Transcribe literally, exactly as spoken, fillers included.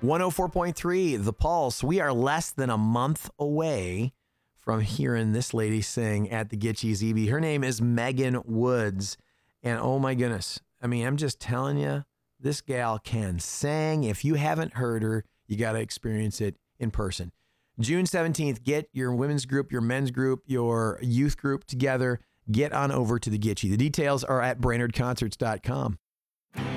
one oh four point three, The Pulse. We are less than a month away from hearing this lady sing at the Gitchy's E B. Her name is Megan Woods. And oh my goodness, I mean, I'm just telling you, this gal can sing. If you haven't heard her, you got to experience it in person. June seventeenth, get your women's group, your men's group, your youth group together. Get on over to the Gitchy. The details are at Brainerd Concerts dot com.